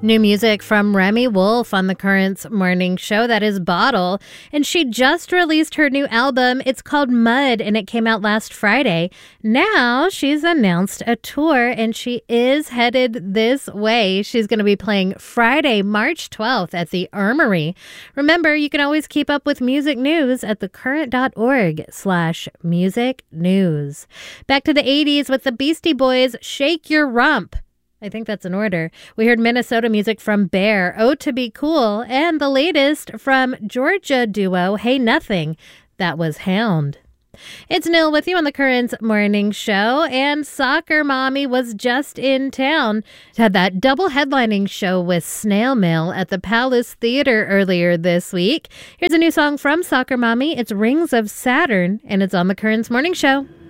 New music from Remy Wolf on the Currents morning show. That is Bottle. And she just released her new album. It's called Mud, and it came out last Friday. Now she's announced a tour, and she is headed this way. She's going to be playing Friday, March 12th at the Armory. Remember, you can always keep up with music news at thecurrent.org/music news. Back to the 80s with the Beastie Boys, Shake Your Rump. I think that's in order. We heard Minnesota music from Bear, Oh to Be Cool, and the latest from Georgia duo Hey Nothing. That was Hound. It's Nil with you on the Currents morning show, and Soccer Mommy was just in town. Had that double headlining show with Snail Mail at the Palace Theater earlier this week. Here's a new song from Soccer Mommy. It's Rings of Saturn, and it's on the Currents morning show.